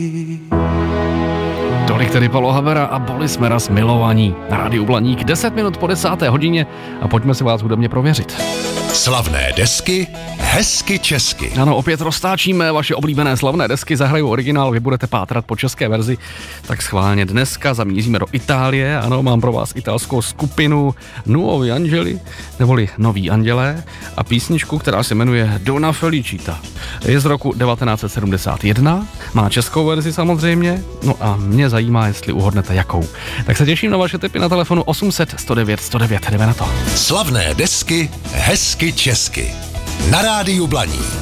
Tolik tedy Palo Havera a Bolis Meras Milovaní na Rádiu Blaník 10 minut po 10. hodině a pojďme si vás hudebně prověřit. Slavné desky, hezky česky. Ano, opět roztáčíme vaše oblíbené slavné desky, zahraju originál, vy budete pátrat po české verzi, tak schválně dneska zamíříme do Itálie, ano, mám pro vás italskou skupinu Nuovi Angeli, neboli Noví andělé, a písničku, která se jmenuje Donna Felicita. Je z roku 1971, má českou verzi samozřejmě, no a mě zajímá, jestli uhodnete jakou. Tak se těším na vaše tipy na telefonu 800 109 109, jdeme na to. Slavné desky, hezky česky. Na Rádiu Blaník.